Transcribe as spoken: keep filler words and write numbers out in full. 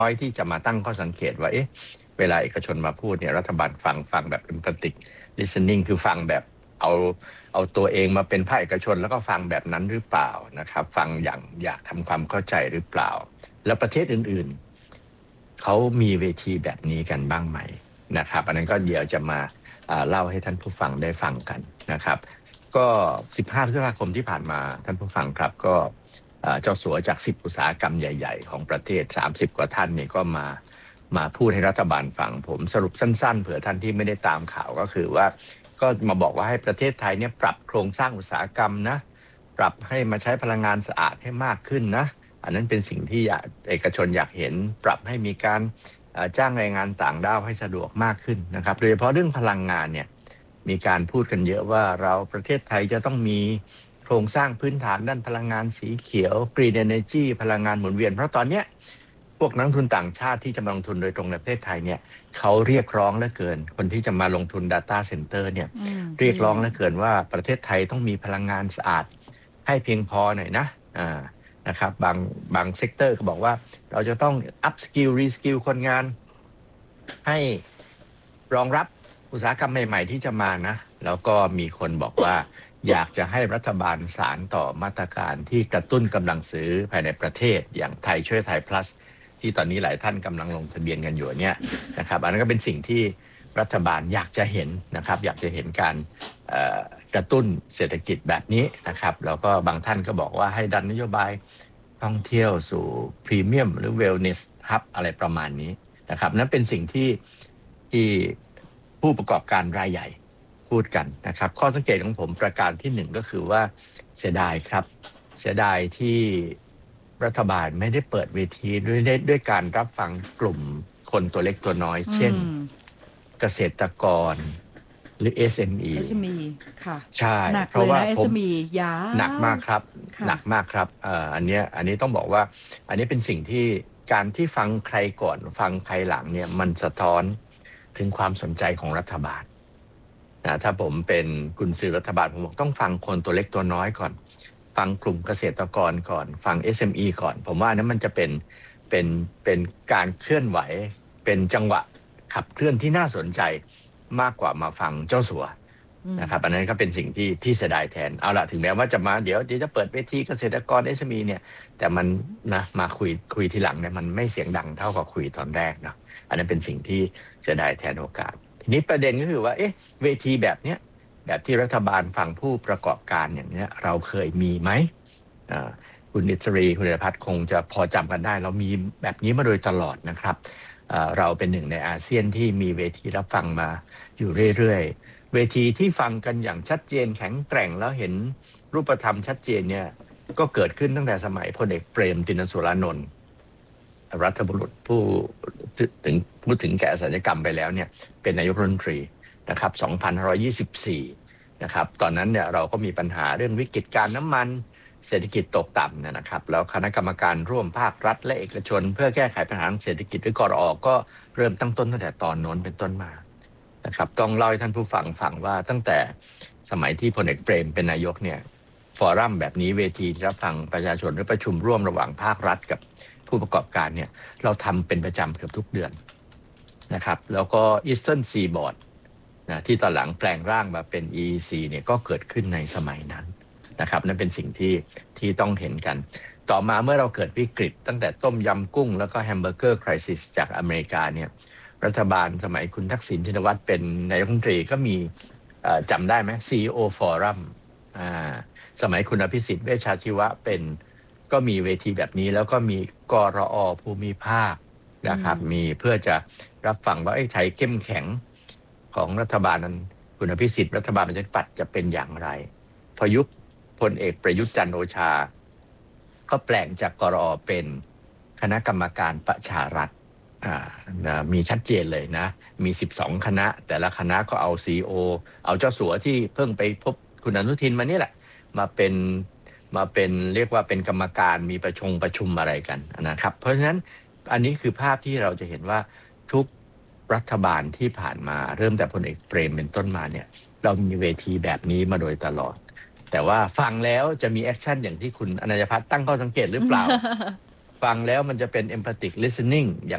น้อยที่จะมาตั้งข้อสังเกตว่าเอ๊ะเวลาเอกชนมาพูดเนี่ยรัฐบาลฟังฟังแบบ empathic listening คือฟังแบบเอาเอาตัวเองมาเป็นภาคเอกชนแล้วก็ฟังแบบนั้นหรือเปล่านะครับฟังอย่างอยากทำความเข้าใจหรือเปล่าแล้วประเทศอื่นๆเขามีเวทีแบบนี้กันบ้างไหมนะครับอันนั้นก็เดี๋ยวจะมาเล่าให้ท่านผู้ฟังได้ฟังกันนะครับก็สิบห้าพฤษภาคมที่ผ่านมาท่านผู้ฟังครับก็เจ้าสัวจากสิบอุตสาหกรรมใหญ่ๆของประเทศสามสิบกว่าท่านเนี่ยก็มามาพูดให้รัฐบาลฟังผมสรุปสั้นๆเผื่อท่านที่ไม่ได้ตามข่าวก็คือว่าก็มาบอกว่าให้ประเทศไทยเนี่ยปรับโครงสร้างอุตสาหกรรมนะปรับให้มาใช้พลังงานสะอาดให้มากขึ้นนะอันนั้นเป็นสิ่งที่เอกชนอยากเห็นปรับให้มีการจ้างแรงงานต่างด้าวให้สะดวกมากขึ้นนะครับโดยเฉพาะเรื่องพลังงานเนี่ยมีการพูดกันเยอะว่าเราประเทศไทยจะต้องมีโครงสร้างพื้นฐานด้านพลังงานสีเขียว Green Energy พลังงานหมุนเวียนเพราะตอนนี้พวกนักลงทุนต่างชาติที่จะมาลงทุนโดยตรงในประเทศไทยเนี่ยเขาเรียกร้องเหลือเกินคนที่จะมาลงทุน Data Center เนี่ยเรียกร้องเหลือเกินว่าประเทศไทยต้องมีพลังงานสะอาดให้เพียงพอหน่อยนะอ่านะครับบางบางเซกเตอร์ก็บอกว่าเราจะต้อง up skill re skill คนงานให้รองรับอุตสาหกรรมใหม่ๆที่จะมานะแล้วก็มีคนบอกว่าอยากจะให้รัฐบาลสานต่อมาตรการที่กระตุ้นกำลังซื้อภายในประเทศอย่างไทยช่วยไทย plus ที่ตอนนี้หลายท่านกำลังลงทะเบียนกันอยู่เนี่ยนะครับอันนั้นก็เป็นสิ่งที่รัฐบาลอยากจะเห็นนะครับอยากจะเห็นการกระตุ้นเศรษฐกิจแบบนี้นะครับแล้วก็บางท่านก็บอกว่าให้ดันนโยบายท่องเที่ยวสู่พรีเมียมหรือ wellness hub อะไรประมาณนี้นะครับนั่นเป็นสิ่งที่ที่ผู้ประกอบการรายใหญ่พูดกันนะครับข้อสังเกตของผมประการที่หนึ่งก็คือว่าเสียดายครับเสียดายที่รัฐบาลไม่ได้เปิดเวทีด้วยด้วยการรับฟังกลุ่มคนตัวเล็กตัวน้อยเช่นเกษตรกรหรือ เอส เอ็ม อีเอส เอ็ม อี ค่ะใช่เพราะว่า เอส เอ็ม อี ยาหนักมากครับหนักมากครับเอ่ออันนี้อันนี้ต้องบอกว่าอันนี้เป็นสิ่งที่การที่ฟังใครก่อนฟังใครหลังเนี่ยมันสะท้อนถึงความสนใจของรัฐบาลนะถ้าผมเป็นกุญสือรัฐบาลผมบอกต้องฟังคนตัวเล็กตัวน้อยก่อนฟังกลุ่มเกษตรกรก่อนฟัง เอส เอ็ม อี ก่อนผมว่านั้นมันจะเป็นเป็นเป็นการเคลื่อนไหวเป็นจังหวะขับเคลื่อนที่น่าสนใจมากกว่ามาฟังเจ้าสัวนะครับอันนั้นก็เป็นสิ่งที่ที่เสียดายแทนเอาละถึงแม้ว่าจะมาเดี๋ยวเดี๋ยวจะเปิดเวทีเกษตรกร เอส เอ็ม อี เนี่ยแต่มันนะมาคุยคุยทีหลังเนี่ยมันไม่เสียงดังเท่ากับคุยตอนแรกเนาะอันนั้นเป็นสิ่งที่เสียดายแทนโอกาสทีนี้ประเด็นก็คือว่าเอ๊ะเวทีแบบเนี้ยแบบที่รัฐบาลฟังผู้ประกอบการอย่างเนี้ยเราเคยมีไหมอ่าคุณนิศรีคุณเดชพัฒน์คงจะพอจำกันได้เรามีแบบนี้มาโดยตลอดนะครับเราเป็นหนึ่งในอาเซียนที่มีเวทีรับฟังมาอยู่เรื่อยๆเวทีที่ฟังกันอย่างชัดเจนแข็งแกร่งแล้วเห็นรูปธรรมชัดเจนเนี่ยก็เกิดขึ้นตั้งแต่สมัยพลเอกเปรมติณสุรานนท์รัฐบุรุษผู้ถึงพูดถึงแก่สัญญกรรมไปแล้วเนี่ยเป็นนายกรัฐมนตรีนะครับสองพันห้าร้อยยี่สิบสี่นะครับตอนนั้นเนี่ยเราก็มีปัญหาเรื่องวิกฤตการน้ำมันเศรษฐกิจตกต่ำนะครับแล้วคณะกรรมการร่วมภาครัฐและเอกชนเพื่อแก้ไขปัญหาเศรษฐกิจหรือกรอก็เริ่มตั้งต้นตั้งแต่ตอนโน้นเป็นต้นมานะครับต้องเล่าให้ท่านผู้ฟังฟังว่าตั้งแต่สมัยที่พลเอกเปรมเป็นนายกเนี่ยฟอรัมแบบนี้เวทีรับฟังประชาชนหรือประชุมร่วมระหว่างภาครัฐกับผู้ประกอบการเนี่ยเราทำเป็นประจำเกือบทุกเดือนนะครับแล้วก็ Eastern Seaboard นะที่ตอนหลังแปลงร่างมาเป็น อี อี ซี เนี่ยก็เกิดขึ้นในสมัยนั้นนะครับนั่นเป็นสิ่งที่ที่ต้องเห็นกันต่อมาเมื่อเราเกิดวิกฤตตั้งแต่ต้มยำกุ้งแล้วก็แฮมเบอร์เกอร์คริสิสจากอเมริกาเนี่ยรัฐบาลสมัยคุณทักษิณชินวัตรเป็นนายกรัฐมนตรีก็มีจำได้ไหม ซี อี โอ Forum อ่าสมัยคุณอภิสิทธิ์เวชชาชีวะเป็นก็มีเวทีแบบนี้แล้วก็มีกรอภูมิภาคนะครับมีเพื่อจะรับฟังว่าไอ้ไทยเข้มแข็งของรัฐบาลนั้นคุณอภิสิทธิ์รัฐบาลประชาธิปัตย์จะเป็นอย่างไรพอยุคพลเอกประยุทธ์จันทร์โอชาก็แปลงจากกรอเป็นคณะกรรมการประชารัฐอ่านะมีชัดเจนเลยนะมีสิบสองคณะแต่ละคณะก็เอา ซี อี โอ เอาเจ้าสัวที่เพิ่งไปพบคุณอนุทินมานี่แหละมาเป็นมาเป็นเรียกว่าเป็นกรรมการมีประชุมประชุมอะไรกันนะครับเพราะฉะนั้นอันนี้คือภาพที่เราจะเห็นว่าทุกรัฐบาลที่ผ่านมาเริ่มแต่พลเอกเปรมเป็นต้นมาเนี่ยเรามีเวทีแบบนี้มาโดยตลอดแต่ว่าฟังแล้วจะมีแอคชั่นอย่างที่คุณอนัญญพัฒน์ตั้งข้อสังเกตหรือเปล่า ฟังแล้วมันจะเป็น empathic listening อย่าง